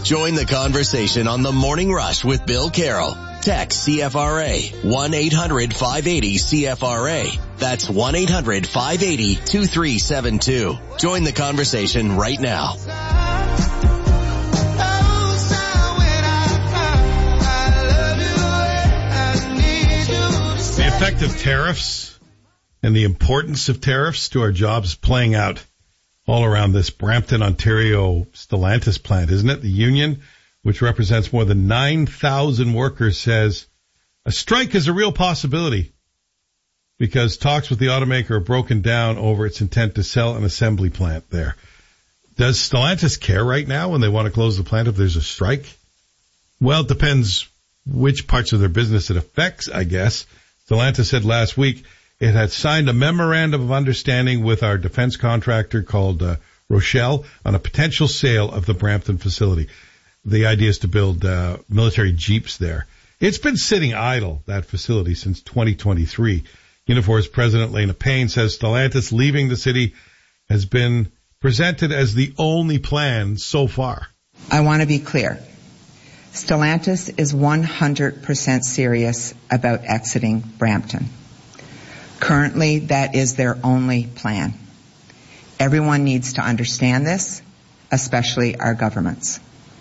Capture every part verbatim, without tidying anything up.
Join the conversation on The Morning Rush with Bill Carroll. Text C F R A, one eight hundred five eighty C F R A. That's one eight hundred five eighty two three seven two. Join the conversation right now. The effect of tariffs and the importance of tariffs to our jobs playing out all around this Brampton, Ontario Stellantis plant, isn't it? The union, which represents more than nine thousand workers, says a strike is a real possibility because talks with the automaker are broken down over its intent to sell an assembly plant there. Does Stellantis care right now when they want to close the plant if there's a strike? Well, it depends which parts of their business it affects, I guess. Stellantis said last week it had signed a memorandum of understanding with our defense contractor called uh, Rochelle on a potential sale of the Brampton facility. The idea is to build uh, military jeeps there. It's been sitting idle, that facility, since twenty twenty-three. Unifor's President Lena Payne says Stellantis leaving the city has been presented as the only plan so far. I want to be clear. Stellantis is one hundred percent serious about exiting Brampton. Currently, that is their only plan. Everyone needs to understand this, especially our governments.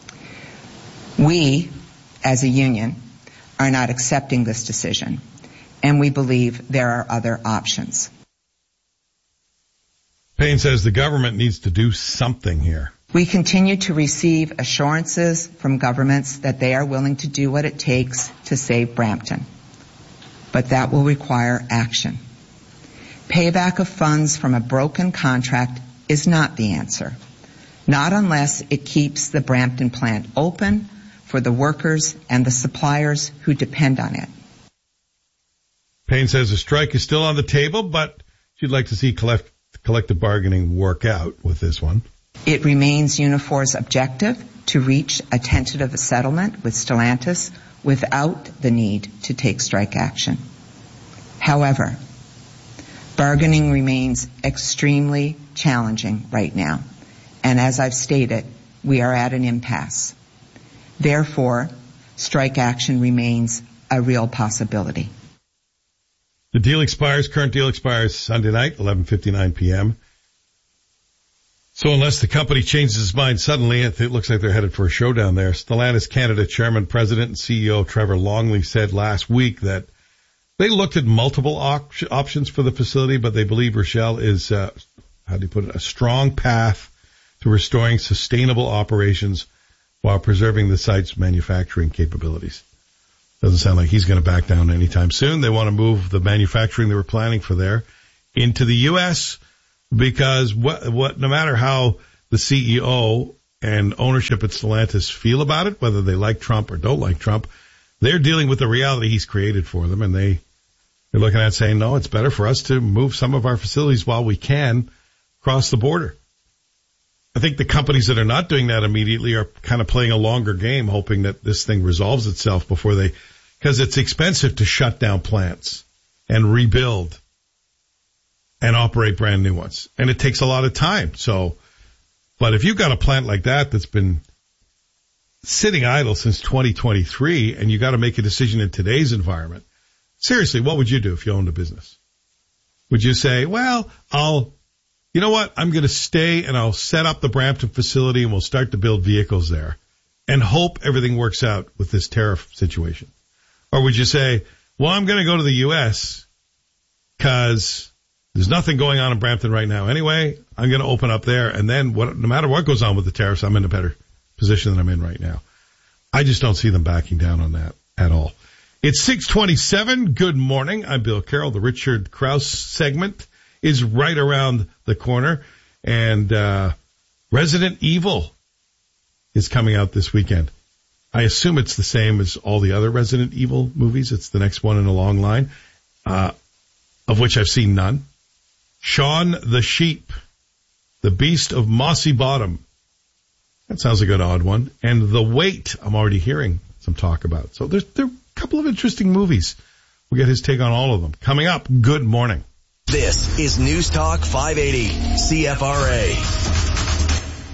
We, as a union, are not accepting this decision, and we believe there are other options. Payne says the government needs to do something here. We continue to receive assurances from governments that they are willing to do what it takes to save Brampton. But that will require action. Payback of funds from a broken contract is not the answer, not unless it keeps the Brampton plant open for the workers and the suppliers who depend on it. Payne says a strike is still on the table, but she'd like to see collect, collective bargaining work out with this one. It remains Unifor's objective to reach a tentative settlement with Stellantis without the need to take strike action. However, bargaining remains extremely challenging right now, and as I've stated, we are at an impasse. Therefore, strike action remains a real possibility. The deal expires, current deal expires Sunday night, eleven fifty-nine p.m. So unless the company changes its mind suddenly, it looks like they're headed for a showdown there. Stellantis Canada Chairman, President, and C E O Trevor Longley said last week that they looked at multiple op- options for the facility, but they believe Rochelle is, uh, how do you put it, a strong path to restoring sustainable operations while preserving the site's manufacturing capabilities. Doesn't sound like he's going to back down anytime soon. They want to move the manufacturing they were planning for there into the U S because what, what, no matter how the C E O and ownership at Stellantis feel about it, whether they like Trump or don't like Trump, they're dealing with the reality he's created for them, and they, they're looking at saying, no, it's better for us to move some of our facilities while we can across the border. I think the companies that are not doing that immediately are kind of playing a longer game, hoping that this thing resolves itself before they, because it's expensive to shut down plants and rebuild and operate brand new ones. And it takes a lot of time. So, but if you've got a plant like that that's been sitting idle since twenty twenty-three and you got to make a decision in today's environment, seriously, what would you do if you owned a business? Would you say, well, I'll, you know what, I'm going to stay and I'll set up the Brampton facility and we'll start to build vehicles there and hope everything works out with this tariff situation? Or would you say, well, I'm going to go to the U S because there's nothing going on in Brampton right now anyway. I'm going to open up there, and then what, no matter what goes on with the tariffs, I'm in a better position than I'm in right now. I just don't see them backing down on that at all. It's six twenty-seven. Good morning. I'm Bill Carroll. The Richard Krause segment is right around the corner, and uh Resident Evil is coming out this weekend. I assume it's the same as all the other Resident Evil movies. It's the next one in a long line, uh of which I've seen none. Shaun the Sheep, The Beast of Mossy Bottom. That sounds like an odd one. And The Wait, I'm already hearing some talk about. So there's there are a couple of interesting movies. We'll get his take on all of them. Coming up, good morning. This is News Talk five eighty, C F R A.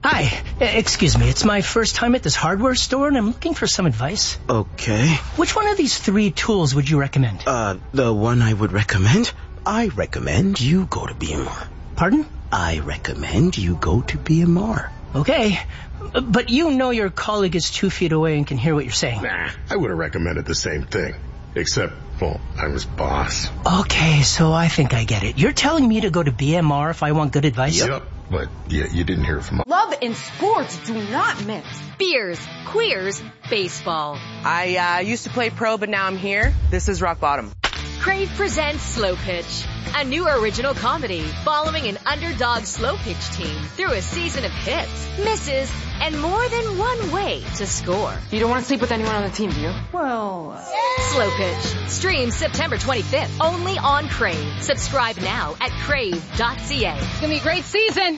Hi, excuse me, it's my first time at this hardware store and I'm looking for some advice. Okay. Which one of these three tools would you recommend? Uh, the one I would recommend? I recommend you go to B M R. Pardon? I recommend you go to B M R. Okay, but you know your colleague is two feet away and can hear what you're saying. Nah, I would have recommended the same thing. Except, well, I was boss. Okay, so I think I get it. You're telling me to go to B M R if I want good advice? Yep, but yeah, you didn't hear it from... Love and sports do not mix. Beers, queers, baseball. I uh, used to play pro, but now I'm here. This is rock bottom. Crave presents Slow Pitch, a new original comedy following an underdog slow pitch team through a season of hits, misses, and more than one way to score. You don't want to sleep with anyone on the team, do you? Well... Slow Pitch. Streams September twenty-fifth, only on Crave. Subscribe now at crave dot c a. It's going to be a great season.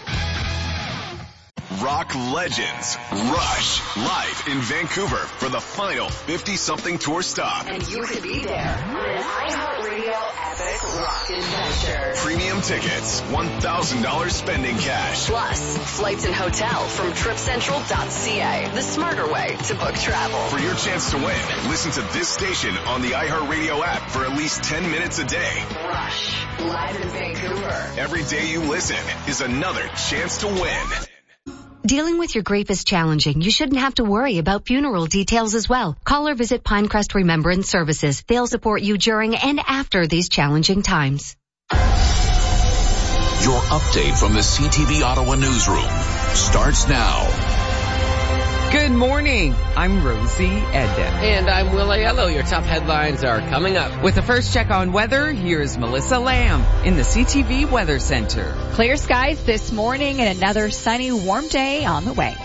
Rock legends Rush live in Vancouver for the final fifty-something tour stop. And you could be there on an iHeartRadio Epic Rock Adventure. Premium tickets, one thousand dollars spending cash. Plus, flights and hotel from trip central dot c a. The smarter way to book travel. For your chance to win, listen to this station on the iHeartRadio app for at least ten minutes a day. Rush, live in Vancouver. Every day you listen is another chance to win. Dealing with your grief is challenging. You shouldn't have to worry about funeral details as well. Call or visit Pinecrest Remembrance Services. They'll support you during and after these challenging times. Your update from the C T V Ottawa newsroom starts now. Good morning. I'm Rosie Edden. And I'm Will Aiello. Your top headlines are coming up. With a first check on weather, here's Melissa Lamb in the C T V Weather Center. Clear skies this morning and another sunny, warm day on the way.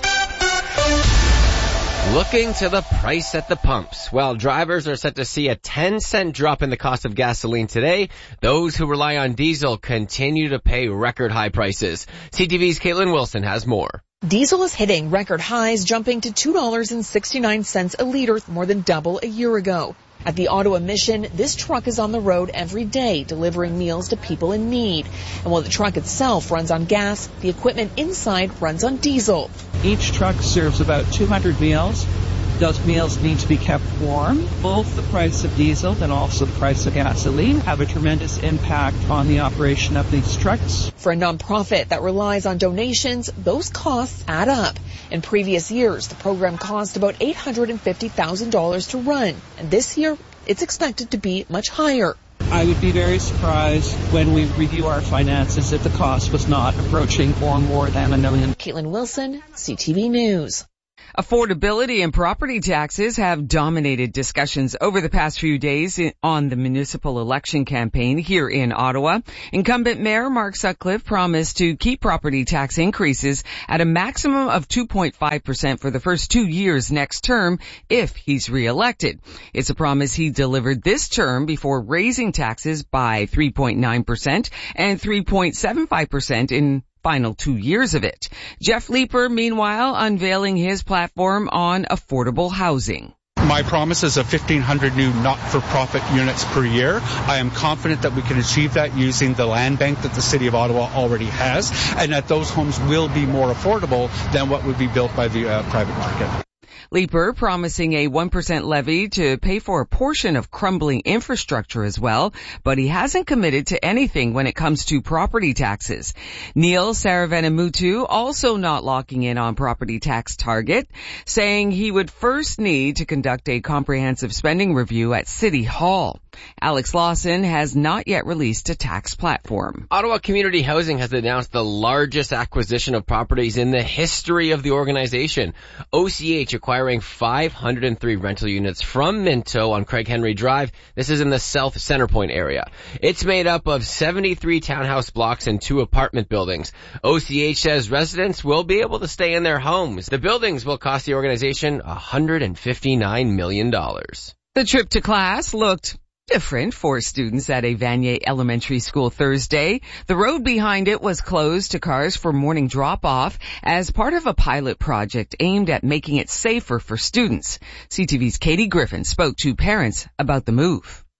Looking to the price at the pumps. While drivers are set to see a ten cent drop in the cost of gasoline today, those who rely on diesel continue to pay record high prices. C T V's Caitlin Wilson has more. Diesel is hitting record highs, jumping to two dollars and sixty-nine cents a liter, more than double a year ago. At the Ottawa Mission, this truck is on the road every day, delivering meals to people in need. And while the truck itself runs on gas, the equipment inside runs on diesel. Each truck serves about two hundred meals. Those meals need to be kept warm. Both the price of diesel and also the price of gasoline have a tremendous impact on the operation of these trucks. For a nonprofit that relies on donations, those costs add up. In previous years, the program cost about eight hundred fifty thousand dollars to run. And this year, it's expected to be much higher. I would be very surprised when we review our finances if the cost was not approaching or more than a million. Caitlin Wilson, C T V News. Affordability and property taxes have dominated discussions over the past few days on the municipal election campaign here in Ottawa. Incumbent Mayor Mark Sutcliffe promised to keep property tax increases at a maximum of two point five percent for the first two years next term if he's re-elected. It's a promise he delivered this term before raising taxes by three point nine percent and three point seven five percent in final two years of it. Jeff Leeper, meanwhile, unveiling his platform on affordable housing. My promise is of fifteen hundred new not-for-profit units per year. I am confident that we can achieve that using the land bank that the City of Ottawa already has, and that those homes will be more affordable than what would be built by the uh, private market. Leeper promising a one percent levy to pay for a portion of crumbling infrastructure as well, but he hasn't committed to anything when it comes to property taxes. Neil Saravenamutu also not locking in on property tax target, saying he would first need to conduct a comprehensive spending review at City Hall. Alex Lawson has not yet released a tax platform. Ottawa Community Housing has announced the largest acquisition of properties in the history of the organization. O C H acquiring five hundred three rental units from Minto on Craig Henry Drive. This is in the South Centrepoint area. It's made up of seventy-three townhouse blocks and two apartment buildings. O C H says residents will be able to stay in their homes. The buildings will cost the organization one hundred fifty-nine million dollars. The trip to class looked different for students at a Vanier Elementary School Thursday. The road behind it was closed to cars for morning drop-off as part of a pilot project aimed at making it safer for students. C T V's Katie Griffin spoke to parents about the move.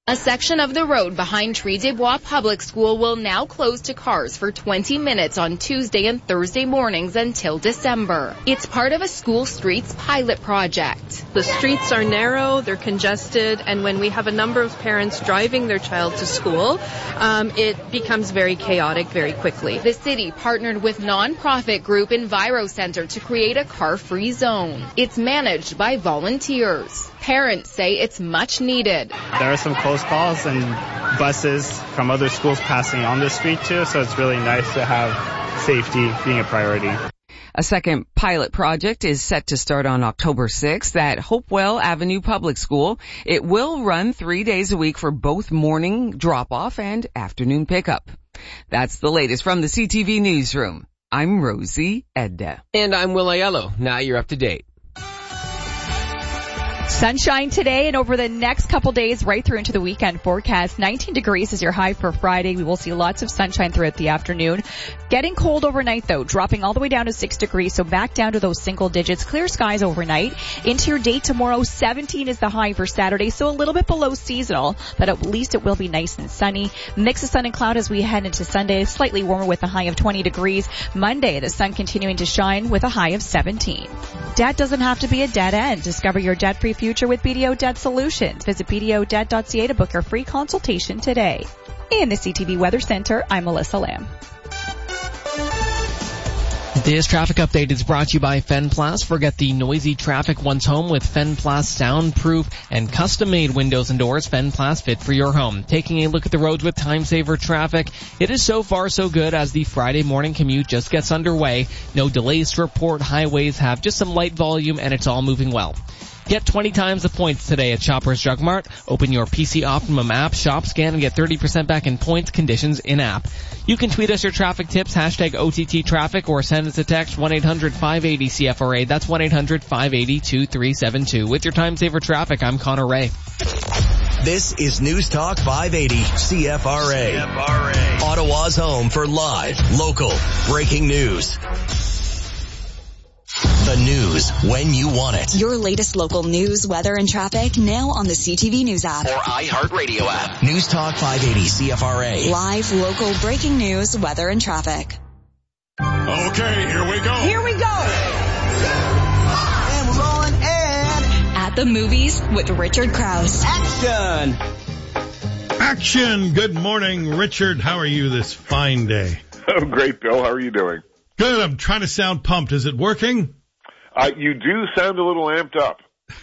A section of the road behind Tree des Bois Public School will now close to cars for twenty minutes on Tuesday and Thursday mornings until December. It's part of a school streets pilot project. The streets are narrow, they're congested, and when we have a number of parents driving their child to school, um, it becomes very chaotic very quickly. The city partnered with nonprofit group Enviro Center to create a car-free zone. It's managed by volunteers. Parents say it's much needed. There are some close calls and buses from other schools passing on the street too, so it's really nice to have safety being a priority. A second pilot project is set to start on October sixth at Hopewell Avenue Public School. It will run three days a week for both morning drop-off and afternoon pickup. That's the latest from the C T V Newsroom. I'm Rosie Edda. And I'm Will Aiello. Now you're up to date. Sunshine today and over the next couple days right through into the weekend forecast. nineteen degrees is your high for Friday. We will see lots of sunshine throughout the afternoon. Getting cold overnight though, dropping all the way down to six degrees, so back down to those single digits. Clear skies overnight. Into your day tomorrow, seventeen is the high for Saturday, so a little bit below seasonal, but at least it will be nice and sunny. Mix of sun and cloud as we head into Sunday, slightly warmer with a high of twenty degrees. Monday, the sun continuing to shine with a high of seventeen. Debt doesn't have to be a dead end. Discover your debt-free future with B D O Debt Solutions. Visit b d o debt dot c a to book your free consultation today. In the C T V Weather Center, I'm Melissa Lamb. This traffic update is brought to you by Fenplast. Forget the noisy traffic once home with Fenplast soundproof and custom-made windows and doors. Fenplast fit for your home. Taking a look at the roads with time saver traffic, it is so far so good as the Friday morning commute just gets underway. No delays to report. Highways have just some light volume and it's all moving well. Get twenty times the points today at Shoppers Drug Mart. Open your P C Optimum app, shop, scan, and get thirty percent back in points. Conditions in app. You can tweet us your traffic tips, hashtag O T T traffic, or send us a text, one eight hundred five eight zero C F R A. That's one eight hundred five eight zero two three seven two. With your time saver traffic, I'm Connor Ray. This is News Talk five eighty C F R A. C F R A. Ottawa's home for live, local, breaking news. The news when you want it. Your latest local news, weather, and traffic now on the C T V News app. Or iHeartRadio app. News Talk five eighty C F R A. Live, local, breaking news, weather, and traffic. Okay, here we go. Here we go. And we're rolling in. At the movies with Richard Krause. Action! Action! Good morning, Richard. How are you this fine day? Oh, great, Bill. How are you doing? Good. I'm trying to sound pumped. Is it working? Uh, you do sound a little amped up.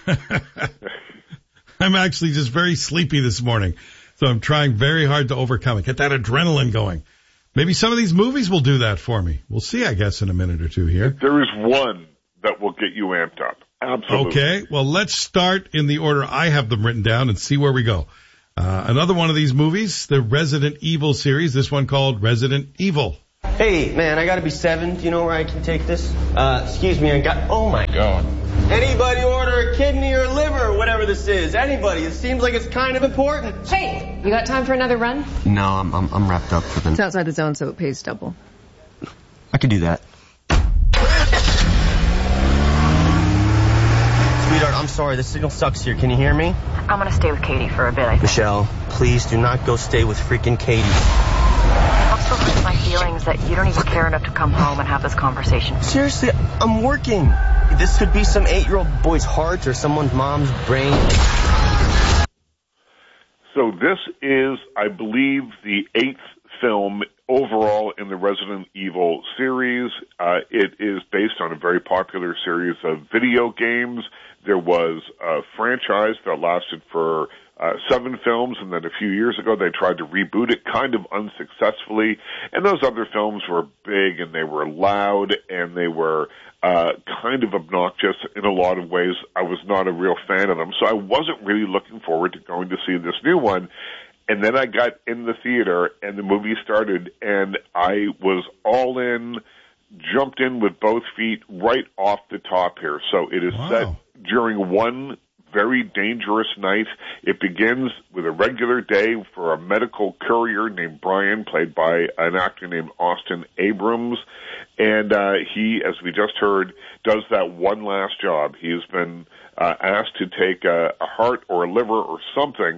I'm actually just very sleepy this morning, so I'm trying very hard to overcome it. Get that adrenaline going. Maybe some of these movies will do that for me. We'll see, I guess, in a minute or two here. There is one that will get you amped up. Absolutely. Okay. Well, let's start in the order I have them written down and see where we go. Uh, another one of these movies, the Resident Evil series, this one called Resident Evil. Hey, man, I gotta be seven. Do you know where I can take this? Uh, excuse me, I got, oh my God. Anybody order a kidney or liver, whatever this is? Anybody. It seems like it's kind of important. Hey, you got time for another run? No, I'm, I'm, I'm wrapped up for the... It's outside the zone, so it pays double. I can do that. Sweetheart, I'm sorry, the signal sucks here. Can you hear me? I'm gonna stay with Katie for a bit, I think. Michelle, please do not go stay with freaking Katie. It also hurts my feelings that you don't even care enough to come home and have this conversation. Seriously, I'm working. This could be some eight-year-old boy's heart or someone's mom's brain. So this is, I believe, the eighth film overall in the Resident Evil series. Uh, it is based on a very popular series of video games. There was a franchise that lasted for uh, seven films, and then a few years ago they tried to reboot it kind of unsuccessfully. And those other films were big, and they were loud, and they were uh kind of obnoxious in a lot of ways. I was not a real fan of them, so I wasn't really looking forward to going to see this new one. And then I got in the theater, and the movie started, and I was all in, jumped in with both feet right off the top here. So it is wow. set during one very dangerous night. It begins with a regular day for a medical courier named Brian, played by an actor named Austin Abrams. And uh he, as we just heard, does that one last job. He has been uh, asked to take a, a heart or a liver or something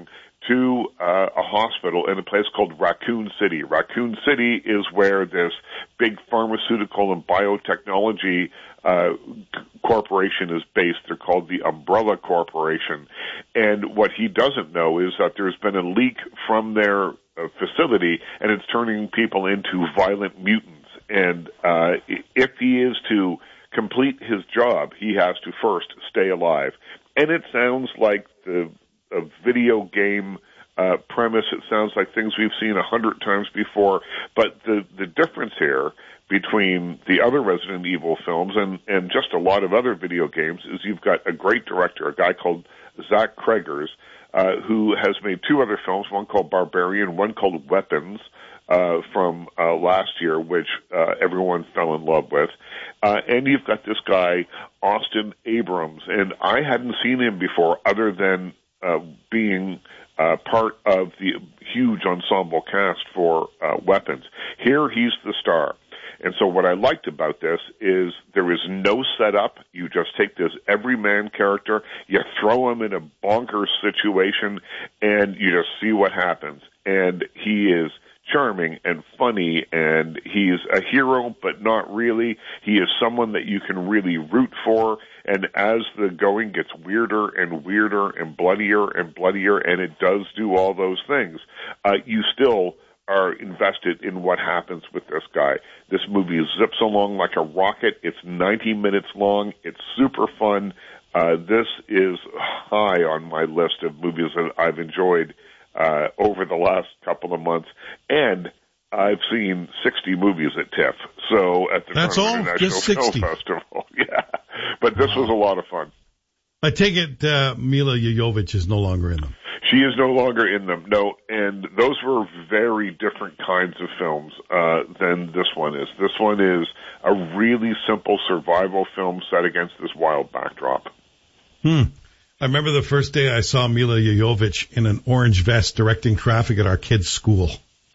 to uh, a hospital in a place called Raccoon City. Raccoon City is where this big pharmaceutical and biotechnology uh, corporation is based. They're called the Umbrella Corporation. And what he doesn't know is that there's been a leak from their uh, facility, and it's turning people into violent mutants. And uh, if he is to complete his job, he has to first stay alive. And it sounds like the a video game uh, premise. It sounds like things we've seen a hundred times before. But the, the difference here between the other Resident Evil films and, and just a lot of other video games is you've got a great director, a guy called Zach Cregers, uh, who has made two other films, one called Barbarian, one called Weapons, uh, from uh, last year, which uh, everyone fell in love with. Uh, and you've got this guy, Austin Abrams, and I hadn't seen him before other than uh, being uh, part of the huge ensemble cast for uh, Weapons. Here he's the star. And so what I liked about this is there is no setup. You just take this everyman character, you throw him in a bonkers situation, and you just see what happens. And he is charming and funny, and he's a hero, but not really. He is someone that you can really root for, and as the going gets weirder and weirder and bloodier and bloodier, and it does do all those things, uh, you still are invested in what happens with this guy. This movie zips along like a rocket. It's ninety minutes long. It's super fun. Uh, this is high on my list of movies that I've enjoyed uh, over the last couple of months. And I've seen sixty movies at TIFF. So at the That's all? International Just Film sixty? Festival. Yeah. But this was a lot of fun. I take it uh, Mila Jovovich is no longer in them. She is no longer in them, no, and those were very different kinds of films uh, than this one is. This one is a really simple survival film set against this wild backdrop. Hmm. I remember the first day I saw Mila Jovovich in an orange vest directing traffic at our kids' school.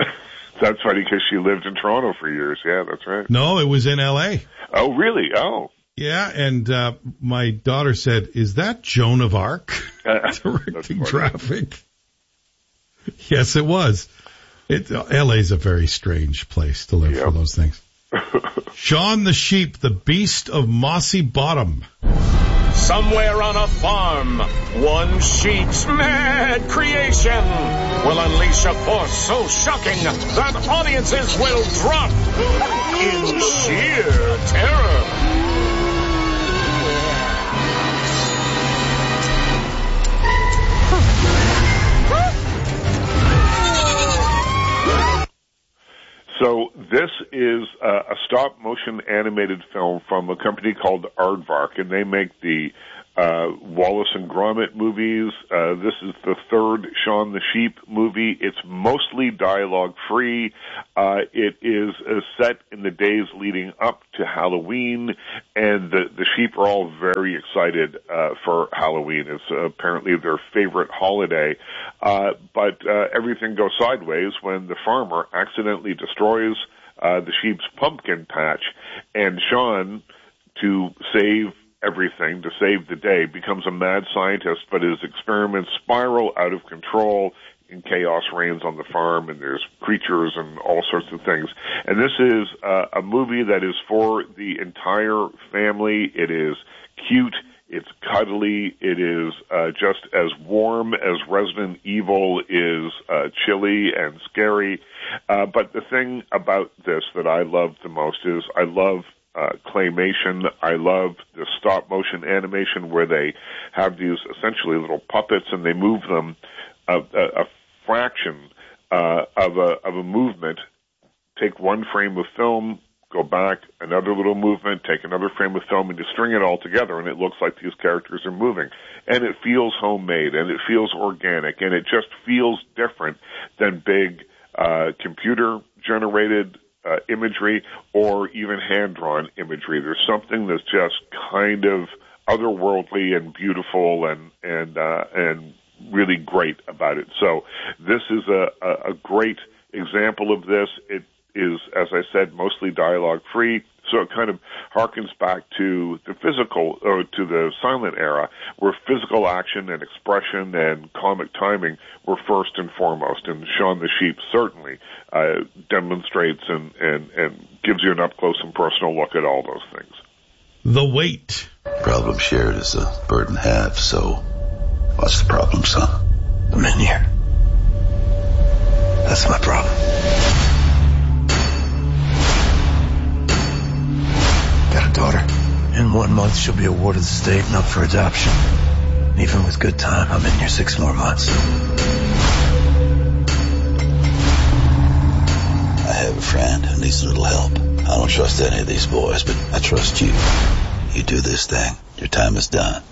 That's funny because she lived in Toronto for years. Yeah, that's right. No, it was in L A. Oh, really? Oh. Yeah, and uh, my daughter said, "Is that Joan of Arc directing traffic?" Yes, it was. It, L A's a very strange place to live yep. for those things. Shaun the Sheep, the Beast of Mossy Bottom. Somewhere on a farm, one sheep's mad creation will unleash a force so shocking that audiences will drop in sheer terror. So this is uh, a stop-motion animated film from a company called Aardvark, and they make the uh, Wallace and Gromit movies. Uh, this is the third Shaun the Sheep movie. It's mostly dialogue-free. Uh, it is uh, set in the days leading up to Halloween, and the, the sheep are all very excited uh, for Halloween. It's uh, apparently their favorite holiday. Uh, but uh, everything goes sideways when the farmer accidentally destroys uh, the sheep's pumpkin patch, and Shaun, to save everything, to save the day, becomes a mad scientist, but his experiments spiral out of control, and chaos reigns on the farm, and there's creatures and all sorts of things. And this is uh, a movie that is for the entire family. It is cute. It's cuddly. It is uh, just as warm as Resident Evil is uh, chilly and scary. Uh, but the thing about this that I love the most is I love uh, claymation. I love the stop-motion animation where they have these essentially little puppets and they move them a, a, a fraction uh, of a of a movement. Take one frame of film, go back, another little movement, take another frame of film, and you string it all together, and it looks like these characters are moving. And it feels homemade, and it feels organic, and it just feels different than big uh, computer-generated uh, imagery or even hand-drawn imagery. There's something that's just kind of otherworldly and beautiful and and uh, and really great about it. So this is a, a, a great example of this. It is, as I said, mostly dialogue-free, So it kind of harkens back to the physical, or to the silent era, where physical action and expression and comic timing were first and foremost. And Shaun the Sheep certainly uh, demonstrates and, and, and gives you an up-close and personal look at all those things. The Wait. Problem shared is a burden half, so what's the problem, son? I'm in here. That's my problem. Got a daughter. In one month, she'll be awarded the state and up for adoption. Even with good time, I'm in here six more months. I have a friend who needs a little help. I don't trust any of these boys, but I trust you. You do this thing. Your time is done.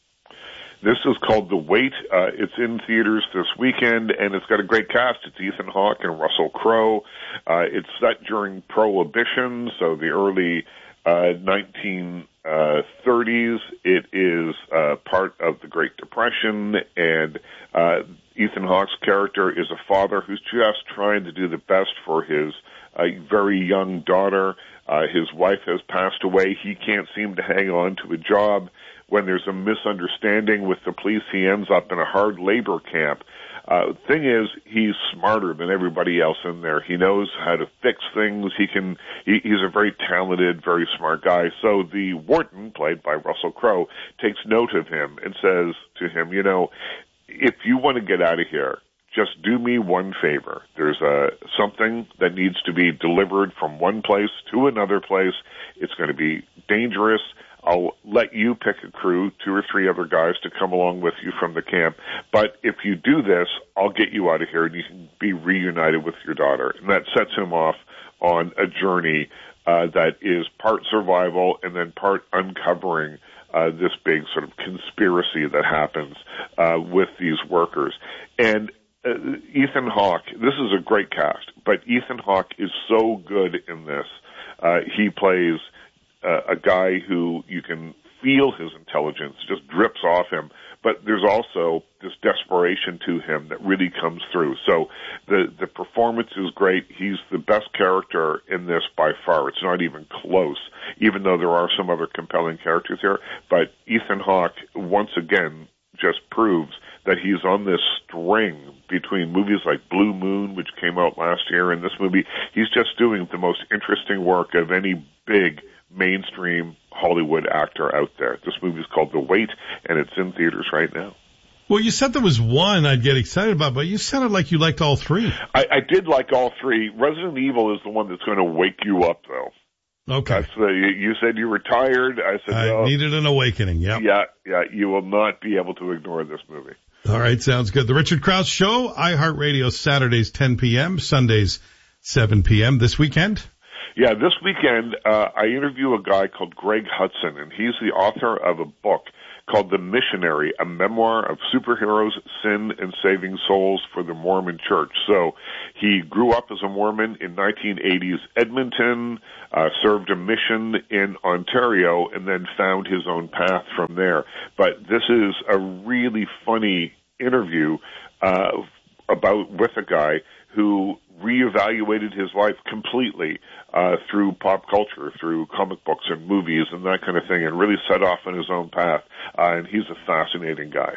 This is called The Wait. Uh, it's in theaters this weekend, and it's got a great cast. It's Ethan Hawke and Russell Crowe. Uh, it's set during Prohibition, so the early uh, nineteen thirties. It is uh, part of the Great Depression, and uh, Ethan Hawke's character is a father who's just trying to do the best for his uh, very young daughter. Uh, his wife has passed away. He can't seem to hang on to a job. When there's a misunderstanding with the police, he ends up in a hard labor camp. Uh, thing is, he's smarter than everybody else in there. He knows how to fix things. He can, he, he's a very talented, very smart guy. So the warden, played by Russell Crowe, takes note of him and says to him, you know, if you want to get out of here, just do me one favor. There's a, something that needs to be delivered from one place to another place. It's going to be dangerous. I'll let you pick a crew, two or three other guys to come along with you from the camp. But if you do this, I'll get you out of here and you can be reunited with your daughter. And that sets him off on a journey uh, that is part survival and then part uncovering uh, this big sort of conspiracy that happens uh, with these workers. And uh, Ethan Hawke, this is a great cast, but Ethan Hawke is so good in this. Uh, he plays Uh, a guy who you can feel his intelligence just drips off him, but there's also this desperation to him that really comes through. So the the performance is great. He's the best character in this by far. It's not even close, even though there are some other compelling characters here. But Ethan Hawke, once again, just proves that he's on this string between movies like Blue Moon, which came out last year, and this movie. He's just doing the most interesting work of any big mainstream Hollywood actor out there. This movie is called The Wait, and it's in theaters right now. Well, you said there was one I'd get excited about, but you sounded like you liked all three. I, I did like all three. Resident Evil is the one that's going to wake you up, though. Okay. That's the, you, you said you were tired. I said, I no. needed an awakening, yeah. Yeah, yeah, you will not be able to ignore this movie. All right, sounds good. The Richard Krause Show, iHeartRadio, Saturdays ten p.m., Sundays seven p.m. This weekend? Yeah, this weekend, uh, I interview a guy called Greg Hudson, and he's the author of a book called The Missionary, a memoir of superheroes, sin, and saving souls for the Mormon Church. So he grew up as a Mormon in nineteen eighties Edmonton, uh, served a mission in Ontario, and then found his own path from there. But this is a really funny interview uh, about with a guy who reevaluated his life completely uh, through pop culture, through comic books and movies and that kind of thing, and really set off on his own path. Uh, and he's a fascinating guy.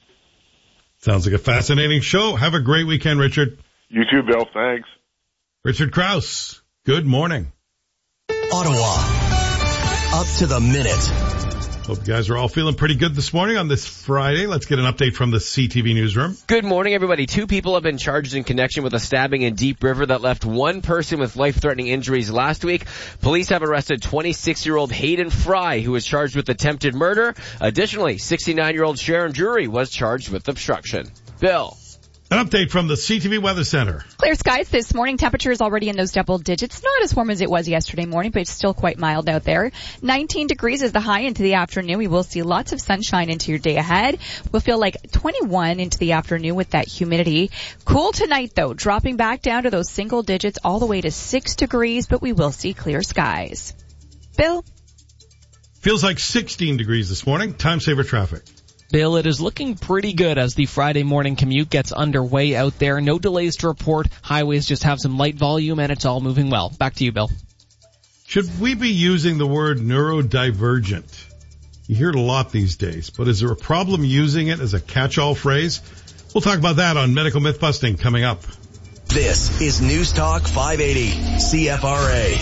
Sounds like a fascinating show. Have a great weekend, Richard. You too, Bill. Thanks. Richard Krause, good morning. Ottawa, up to the minute. Hope you guys are all feeling pretty good this morning on this Friday. Let's get an update from the C T V newsroom. Good morning, everybody. Two people have been charged in connection with a stabbing in Deep River that left one person with life-threatening injuries last week. Police have arrested twenty-six-year-old Hayden Fry, who was charged with attempted murder. Additionally, sixty-nine-year-old Sharon Drury was charged with obstruction. Bill. An update from the C T V Weather Center. Clear skies this morning. Temperature is already in those double digits. Not as warm as it was yesterday morning, but it's still quite mild out there. nineteen degrees is the high into the afternoon. We will see lots of sunshine into your day ahead. We'll feel like twenty-one into the afternoon with that humidity. Cool tonight, though, dropping back down to those single digits all the way to six degrees, but we will see clear skies. Bill? Feels like sixteen degrees this morning. Time saver traffic. Bill, it is looking pretty good as the Friday morning commute gets underway out there. No delays to report. Highways just have some light volume and it's all moving well. Back to you, Bill. Should we be using the word neurodivergent? You hear it a lot these days, but is there a problem using it as a catch-all phrase? We'll talk about that on Medical Myth Busting coming up. This is News Talk five eighty C F R A.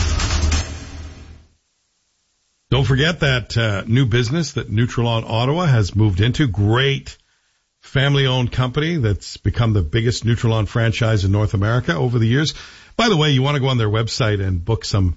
Don't forget that uh, new business that Nutrilon Ottawa has moved into. Great family-owned company that's become the biggest Nutrilon franchise in North America over the years. By the way, you want to go on their website and book some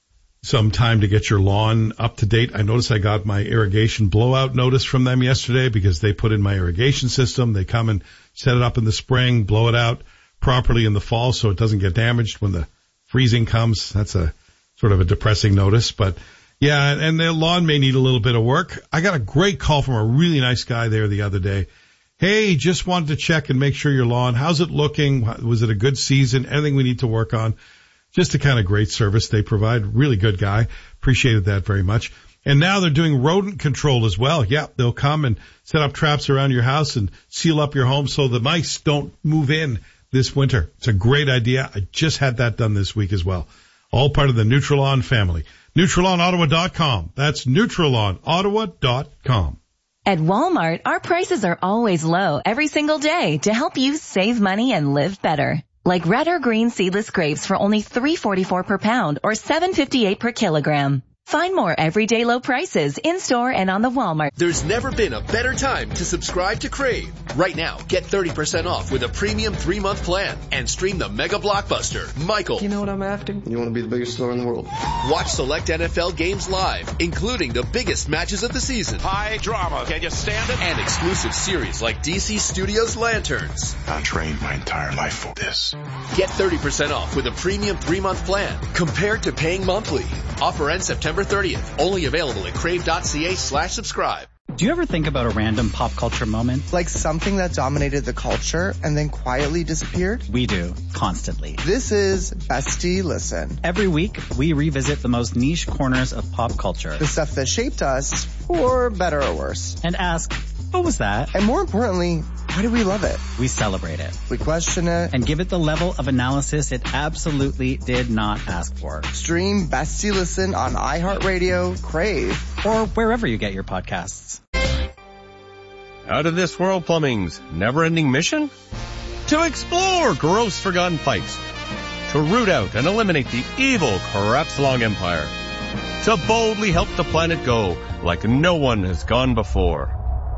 some time to get your lawn up to date. I noticed I got my irrigation blowout notice from them yesterday because they put in my irrigation system. They come and set it up in the spring, blow it out properly in the fall so it doesn't get damaged when the freezing comes. That's a sort of a depressing notice, but yeah, and their lawn may need a little bit of work. I got a great call from a really nice guy there the other day. Hey, just wanted to check and make sure your lawn, how's it looking? Was it a good season? Anything we need to work on? Just a kind of great service they provide. Really good guy. Appreciated that very much. And now they're doing rodent control as well. Yeah, they'll come and set up traps around your house and seal up your home so the mice don't move in this winter. It's a great idea. I just had that done this week as well. All part of the Nutrilon family. Nutrilon Ottawa dot com. That's Nutrilon Ottawa dot com. At Walmart, our prices are always low every single day to help you save money and live better. Like red or green seedless grapes for only three forty-four per pound or seven fifty-eight per kilogram. Find more everyday low prices in-store and on the Walmart. There's never been a better time to subscribe to Crave. Right now, get thirty percent off with a premium three-month plan and stream the mega blockbuster, Michael. You know what I'm after? You want to be the biggest star in the world. Watch select N F L games live, including the biggest matches of the season. High drama. Can you stand it? And exclusive series like D C Studios Lanterns. I trained my entire life for this. Get thirty percent off with a premium three-month plan compared to paying monthly. Offer ends September thirtieth. Only available at crave.ca slash subscribe. Do you ever think about a random pop culture moment? Like something that dominated the culture and then quietly disappeared? We do, constantly. This is Bestie Listen. Every week, we revisit the most niche corners of pop culture. The stuff that shaped us, for better or worse. And ask, what was that? And more importantly, why do we love it? We celebrate it. We question it. And give it the level of analysis it absolutely did not ask for. Stream Bestie Listen on iHeartRadio, Crave, or wherever you get your podcasts. Out of This World Plumbing's never-ending mission? To explore gross forgotten pipes. To root out and eliminate the evil Krebs-Long Empire. To boldly help the planet go like no one has gone before.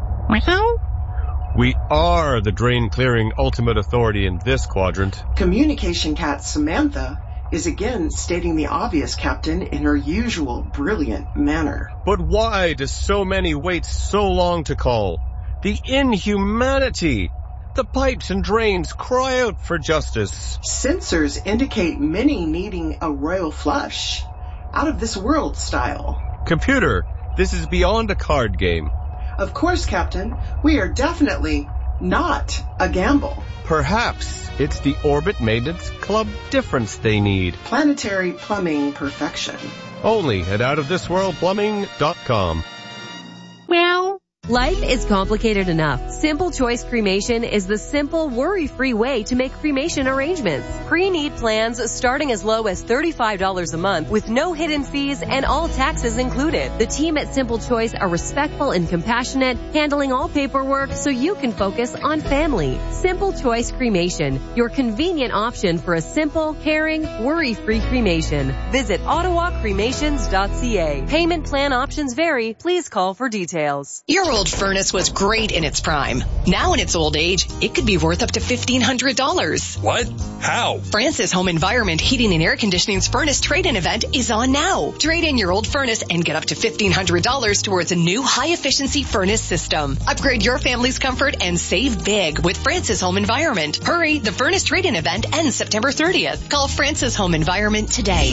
We are the drain-clearing ultimate authority in this quadrant. Communication cat Samantha is again stating the obvious, Captain, in her usual brilliant manner. But why do so many wait so long to call? The inhumanity! The pipes and drains cry out for justice. Sensors indicate many needing a royal flush. Out of this world style. Computer, this is beyond a card game. Of course, Captain. We are definitely not a gamble. Perhaps it's the Orbit Maintenance Club difference they need. Planetary plumbing perfection. Only at out of this world plumbing dot com. Meow. Life is complicated enough. Simple Choice Cremation is the simple, worry-free way to make cremation arrangements. Pre-need plans starting as low as thirty-five dollars a month with no hidden fees and all taxes included. The team at Simple Choice are respectful and compassionate, handling all paperwork so you can focus on family. Simple Choice Cremation, your convenient option for a simple, caring, worry-free cremation. Visit ottawa cremations dot c a. Payment plan options vary. Please call for details. Your old furnace was great in its prime. Now in its old age, it could be worth up to fifteen hundred dollars. What? How? Francis Home Environment Heating and Air Conditioning's furnace trade-in event is on now. Trade in your old furnace and get up to fifteen hundred dollars towards a new high-efficiency furnace system. Upgrade your family's comfort and save big with Francis Home Environment. Hurry, the furnace trade-in event ends September thirtieth. Call Francis Home Environment today.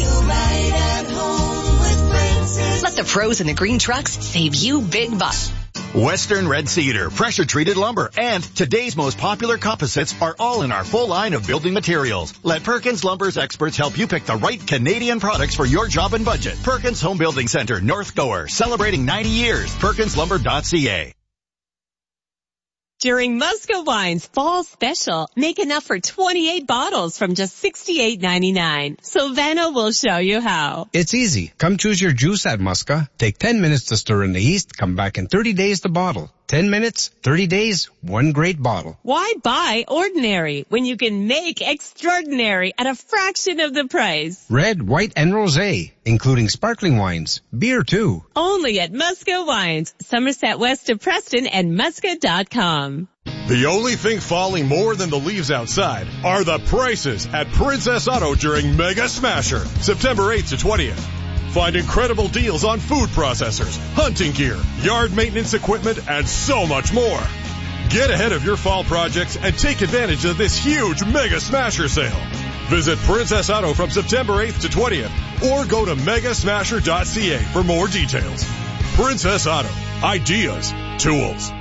Let the pros in the green trucks save you big bucks. Western Red Cedar, pressure-treated lumber, and today's most popular composites are all in our full line of building materials. Let Perkins Lumber's experts help you pick the right Canadian products for your job and budget. Perkins Home Building Center, North Gower, celebrating ninety years. Perkins Lumber dot c a. During Musca Wine's Fall Special, make enough for twenty-eight bottles from just sixty-eight ninety-nine. Silvano will show you how. It's easy. Come choose your juice at Musca. Take ten minutes to stir in the yeast. Come back in thirty days to bottle. ten minutes, thirty days, one great bottle. Why buy ordinary when you can make extraordinary at a fraction of the price? Red, white, and rosé, including sparkling wines. Beer, too. Only at Musca Wines, Somerset West of Preston and musca dot com. The only thing falling more than the leaves outside are the prices at Princess Auto during Mega Smasher, September eighth to twentieth. Find incredible deals on food processors, hunting gear, yard maintenance equipment, and so much more. Get ahead of your fall projects and take advantage of this huge Mega Smasher sale. Visit Princess Auto from September eighth to twentieth or go to mega smasher dot c a for more details. Princess Auto. Ideas. Tools.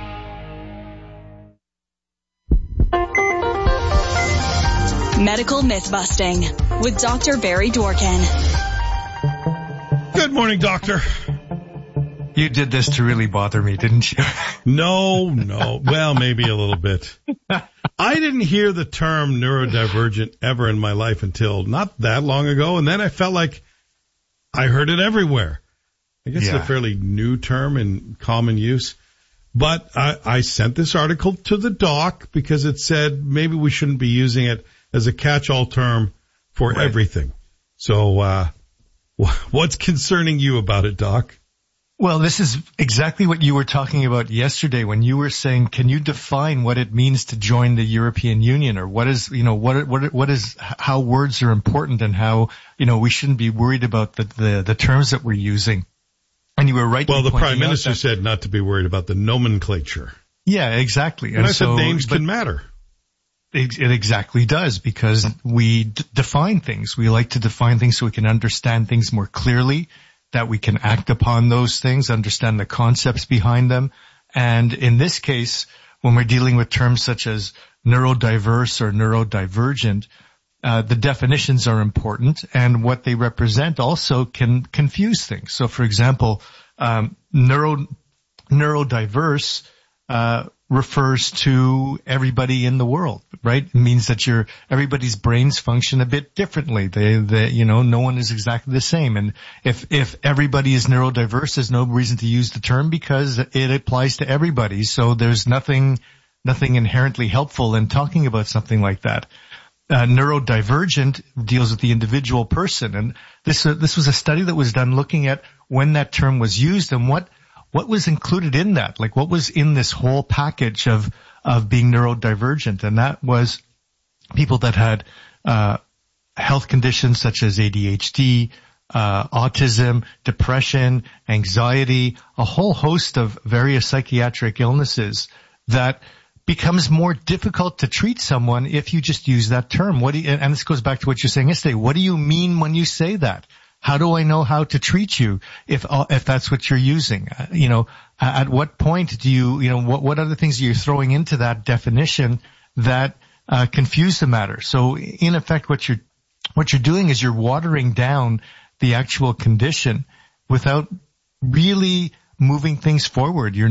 Medical Myth-Busting with Doctor Barry Dworkin. Good morning, doctor. You did this to really bother me, didn't you? No, no. Well, maybe a little bit. I didn't hear the term neurodivergent ever in my life until not that long ago, and then I felt like I heard it everywhere. I guess Yeah. it's a fairly new term in common use. But I, I sent this article to the doc because it said maybe we shouldn't be using it as a catch-all term for Right. everything. So uh what's concerning you about it, Doc? Well, this is exactly what you were talking about yesterday when you were saying, can you define what it means to join the European Union, or what is, you know, what, what, what is, how words are important and how, you know, we shouldn't be worried about the, the, the terms that we're using. And you were right. Well, the Prime Minister said not to be worried about the nomenclature. Yeah, exactly. And, and I so, said names but, can matter. It, it exactly does, because we d- define things. We like to define things so we can understand things more clearly, that we can act upon those things, understand the concepts behind them. And in this case, when we're dealing with terms such as neurodiverse or neurodivergent, uh, the definitions are important, and what they represent also can confuse things. So, for example, um, neuro neurodiverse uh refers to everybody in the world, right? It means that your everybody's brains function a bit differently. They, they, you know, no one is exactly the same. And if if everybody is neurodiverse, there's no reason to use the term because it applies to everybody. So there's nothing nothing inherently helpful in talking about something like that. Uh, neurodivergent deals with the individual person, and this uh, this was a study that was done looking at when that term was used and what. What was included in that? Like, what was in this whole package of, of being neurodivergent? And that was people that had, uh, health conditions such as A D H D, uh, autism, depression, anxiety, a whole host of various psychiatric illnesses that becomes more difficult to treat someone if you just use that term. What do you, and this goes back to what you're saying yesterday. What do you mean when you say that? How do I know how to treat you if if that's what you're using? Uh, you know, at what point do you, you know, what what other things are you throwing into that definition that uh, confuse the matter? So in effect, what you're what you're doing is you're watering down the actual condition without really moving things forward. You're